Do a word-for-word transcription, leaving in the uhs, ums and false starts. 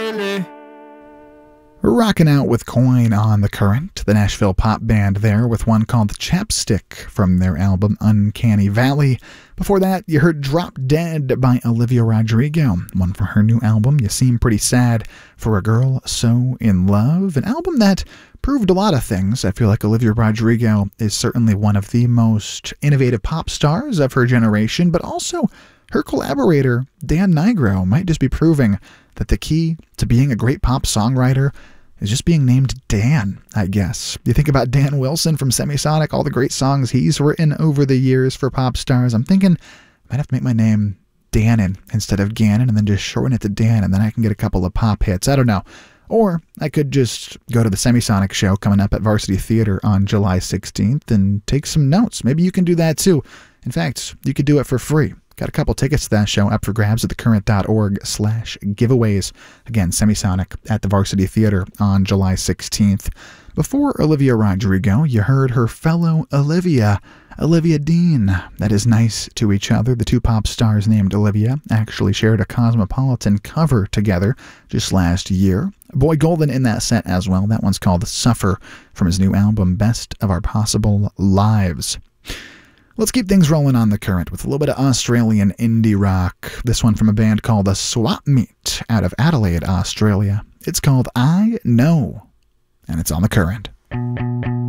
Riley. Rocking out with Coin on the Current, the Nashville pop band there with one called Chapstick from their album Uncanny Valley. Before that, you heard Drop Dead by Olivia Rodrigo, one from her new album, You Seem Pretty Sad for a Girl So in Love, an album that proved a lot of things. I feel like Olivia Rodrigo is certainly one of the most innovative pop stars of her generation, but also her collaborator, Dan Nigro, might just be proving that the key to being a great pop songwriter is just being named Dan, I guess. You think about Dan Wilson from Semisonic, all the great songs he's written over the years for pop stars. I'm thinking I might have to make my name Dannon instead of Gannon and then just shorten it to Dan, and then I can get a couple of pop hits. I don't know. Or I could just go to the Semisonic show coming up at Varsity Theater on July sixteenth and take some notes. Maybe you can do that too. In fact, you could do it for free. Got a couple tickets to that show up for grabs at thecurrent.org slash giveaways. Again, Semisonic at the Varsity Theater on July sixteenth. Before Olivia Rodrigo, you heard her fellow Olivia, Olivia Dean. That is nice to each other. The two pop stars named Olivia actually shared a Cosmopolitan cover together just last year. Boy Golden in that set as well. That one's called Suffer from his new album, Best of Our Possible Lives. Let's keep things rolling on the Current with a little bit of Australian indie rock. This one from a band called the Swap Meet out of Adelaide, Australia. It's called I Know, and it's on the Current.